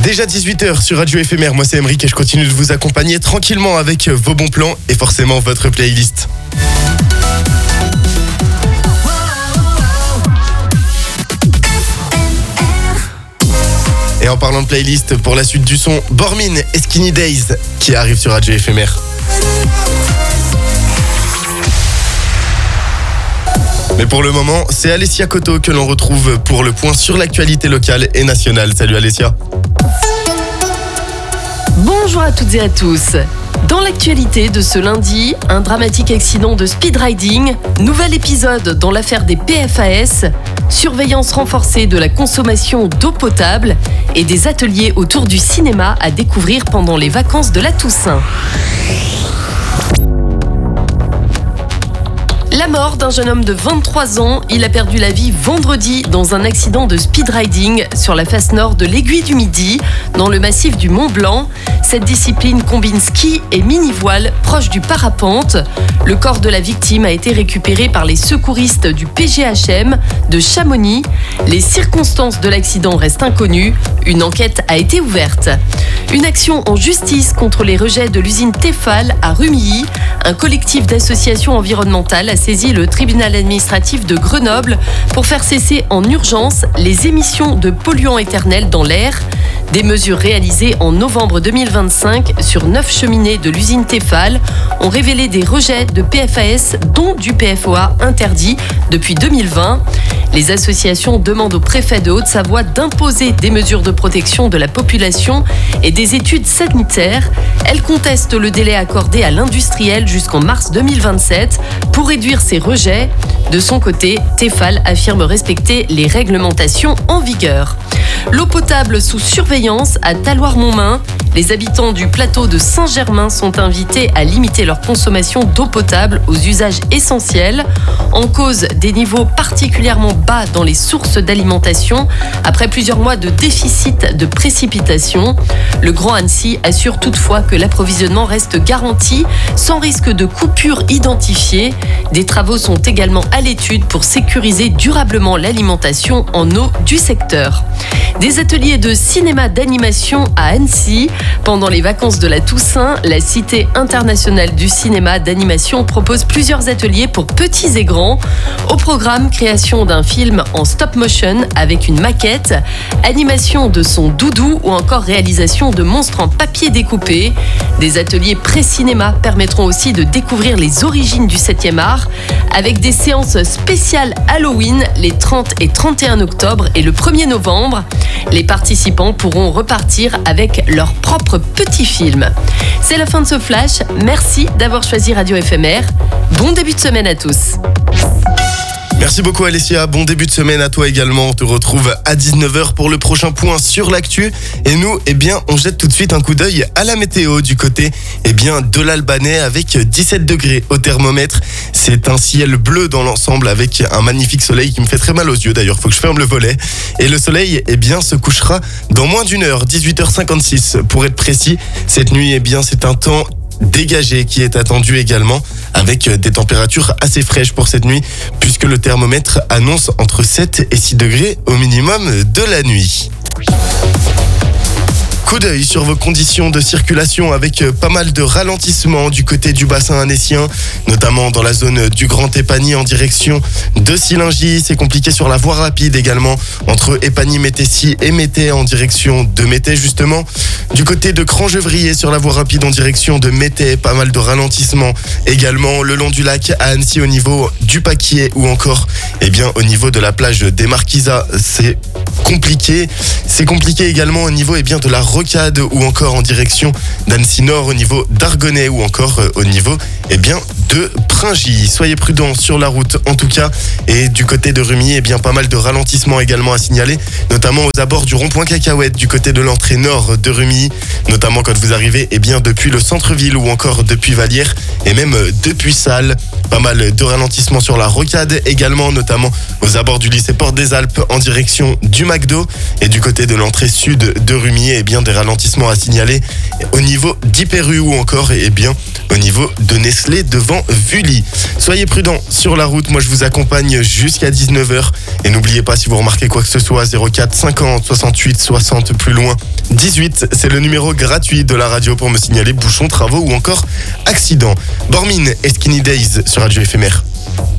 Déjà 18h sur Radio Éphémère, moi c'est Emeric et je continue de vous accompagner tranquillement avec vos bons plans et forcément votre playlist. Et en parlant de playlist, pour la suite du son, Bormin et Skinny Days qui arrivent sur Radio Éphémère. Mais pour le moment, c'est Alessia Coto que l'on retrouve pour le point sur l'actualité locale et nationale. Salut Alessia. Bonjour à toutes et à tous. Dans l'actualité de ce lundi, un dramatique accident de speed riding, nouvel épisode dans l'affaire des PFAS, surveillance renforcée de la consommation d'eau potable et des ateliers autour du cinéma à découvrir pendant les vacances de la Toussaint. La mort d'un jeune homme de 23 ans, il a perdu la vie vendredi dans un accident de speed riding sur la face nord de l'Aiguille du Midi, dans le massif du Mont Blanc. Cette discipline combine ski et mini-voile proche du parapente. Le corps de la victime a été récupéré par les secouristes du PGHM de Chamonix. Les circonstances de l'accident restent inconnues. Une enquête a été ouverte. Une action en justice contre les rejets de l'usine Tefal à Rumilly. Un collectif d'associations environnementales a saisi le tribunal administratif de Grenoble pour faire cesser en urgence les émissions de polluants éternels dans l'air. Des mesures réalisées en novembre 2025 sur 9 cheminées de l'usine Tefal ont révélé des rejets de PFAS, dont du PFOA interdit depuis 2020. Les associations demandent au préfet de Haute-Savoie d'imposer des mesures de protection de la population et des études sanitaires. Elles contestent le délai accordé à l'industriel jusqu'en mars 2027 pour réduire ses rejets. De son côté, Tefal affirme respecter les réglementations en vigueur. L'eau potable sous surveillance à Talloires-Montmain. Les habitants du plateau de Saint-Germain sont invités à limiter leur consommation d'eau potable aux usages essentiels. En cause des niveaux particulièrement bas dans les sources d'alimentation, après plusieurs mois de déficit de précipitations. Le Grand Annecy assure toutefois que l'approvisionnement reste garanti, sans risque de coupure identifiée. Des travaux sont également à l'étude pour sécuriser durablement l'alimentation en eau du secteur. Des ateliers de cinéma d'animation à Annecy. Pendant les vacances de la Toussaint, la Cité internationale du cinéma d'animation propose plusieurs ateliers pour petits et grands. Au programme, création d'un film en stop motion avec une maquette, animation de son doudou ou encore réalisation de monstres en papier découpé. Des ateliers pré-cinéma permettront aussi de découvrir les origines du 7e art avec des séances spéciales Halloween les 30 et 31 octobre et le 1er novembre. Les participants pourront repartir avec leur propre petit film. C'est la fin de ce flash. Merci d'avoir choisi Radio Éphémère. Bon début de semaine à tous. Merci beaucoup Alessia, bon début de semaine à toi également. On te retrouve à 19h pour le prochain point sur l'actu. Et nous, on jette tout de suite un coup d'œil à la météo du côté de l'Albanais avec 17 degrés au thermomètre. C'est un ciel bleu dans l'ensemble avec un magnifique soleil qui me fait très mal aux yeux d'ailleurs, faut que je ferme le volet. Et le soleil se couchera dans moins d'une heure, 18h56 pour être précis. Cette nuit, c'est un temps dégagé qui est attendu également avec des températures assez fraîches pour cette nuit puisque le thermomètre annonce entre 7 et 6 degrés au minimum de la nuit. Coup d'œil sur vos conditions de circulation avec pas mal de ralentissements du côté du bassin annécien, notamment dans la zone du Grand Épagny en direction de Sillingy. C'est compliqué sur la voie rapide également entre Épagny-Métessy et Mété en direction de Mété justement. Du côté de Crangevrier sur la voie rapide en direction de Mété, pas mal de ralentissements également le long du lac à Annecy au niveau du Paquier ou encore au niveau de la plage des Marquisas. C'est compliqué également au niveau de la Rocade ou encore en direction d'Annecy Nord au niveau d'Argonnet ou encore au niveau de Pringy. Soyez prudents sur la route en tout cas. Et du côté de Rumilly, pas mal de ralentissements également à signaler, notamment aux abords du rond-point Cacahuète du côté de l'entrée nord de Rumilly, notamment quand vous arrivez depuis le centre-ville ou encore depuis Vallières et même depuis Salles. Pas mal de ralentissements sur la Rocade également, notamment aux abords du lycée Porte des Alpes en direction du McDo. Et du côté de l'entrée sud de Rumilly, des ralentissements à signaler au niveau d'Hyper-U ou encore au niveau de Nestlé devant Vully. Soyez prudents sur la route, moi je vous accompagne jusqu'à 19h. Et n'oubliez pas, si vous remarquez quoi que ce soit, 04 50 68 60 plus loin 18, c'est le numéro gratuit de la radio pour me signaler bouchons, travaux ou encore accidents. Bormin et Skinny Days sur Radio Éphémère.